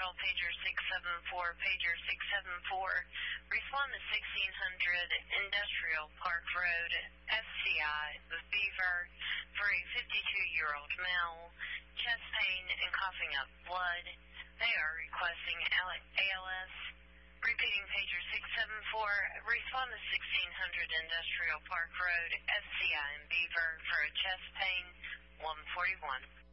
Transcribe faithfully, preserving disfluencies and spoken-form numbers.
call pager six seven four, pager six seven four. Respond to sixteen hundred Industrial Park Road, S C I of Beaver, for a fifty-two-year-old male, chest pain and coughing up blood. They are requesting A L S. Repeating pager six seven four, respond to sixteen hundred Industrial Park Road, S C I in Beaver, for a chest pain, one forty-one.